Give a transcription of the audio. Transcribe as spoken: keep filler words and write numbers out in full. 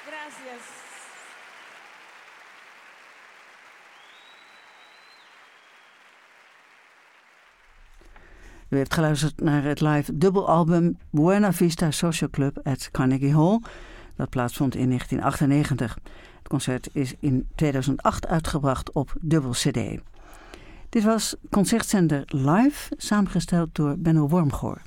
Gracias. U heeft geluisterd naar het live dubbelalbum Buena Vista Social Club at Carnegie Hall. Dat plaatsvond in negentien achtennegentig. Het concert is in tweeduizend acht uitgebracht op dubbel cd. Dit was Concertzender Live, samengesteld door Benno Wormgoor.